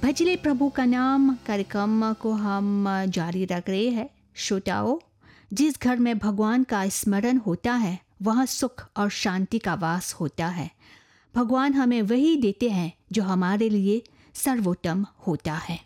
भजले प्रभु का नाम कार्यक्रम को हम जारी रख रहे हैं। श्रोताओं, जिस घर में भगवान का स्मरण होता है वहाँ सुख और शांति का वास होता है। भगवान हमें वही देते हैं जो हमारे लिए सर्वोत्तम होता है।